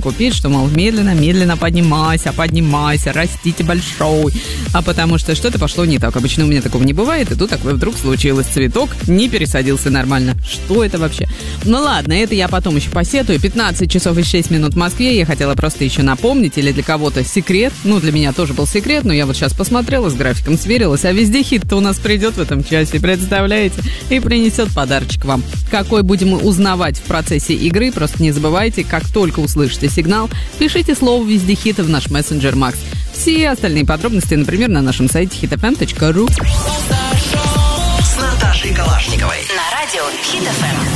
купить, что, мол, медленно поднимайся, растите большой. А потому что что-то пошло не так. Обычно у меня такого не бывает, и тут такое вдруг случилось. Цветок не пересадился нормально. Что это вообще? Ну ладно, это я потом еще посетую. 15 часов и 6 минут в Москве. Я хотела просто еще напомнить, или для кого-то секрет. Ну, для меня тоже был секрет, но я вот сейчас посмотрела, с графиком сверилась. А везде хит-то у нас придет в этом часе, представляете? И принесет подарочек вам. Какой будем узнавать в процессе игры. Просто не забывайте, как только услышите сигнал, пишите слово «Везде хит» в наш мессенджер Макс. Все остальные подробности, например, на нашем сайте hitfm.ru. С Наташей Калашниковой. На радио Хит FM.